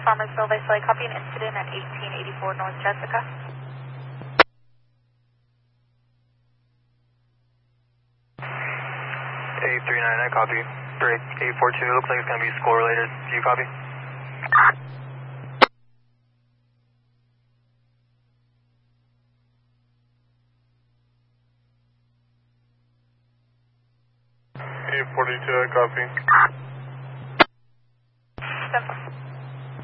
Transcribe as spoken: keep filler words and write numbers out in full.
Farmersville, Visalia, copy an incident at eighteen eighty-four North Jessica. eight three nine, I copy. Break eight four two, looks like it's going to be school related. Do you copy? eight forty-two, I copy.